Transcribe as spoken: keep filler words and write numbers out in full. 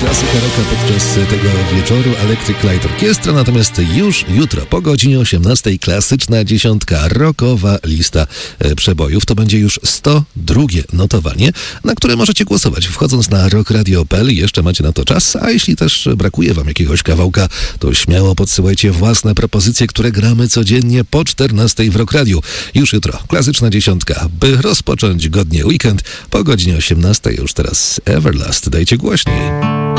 klasyka rocka podczas tego wieczoru Electric Light Orchestra, natomiast już jutro po godzinie osiemnastej klasyczna dziesiątka, rockowa lista przebojów. To będzie już sto drugie notowanie, na które możecie głosować wchodząc na rock radio kropka p l. Jeszcze macie na to czas, a jeśli też brakuje wam jakiegoś kawałka, to śmiało podsyłajcie własne propozycje, które gramy codziennie po czternastej w Rock Radio. Już jutro klasyczna dziesiątka, by rozpocząć godnie weekend po godzinie osiemnastej. Już teraz Everlast, dajcie głośniej.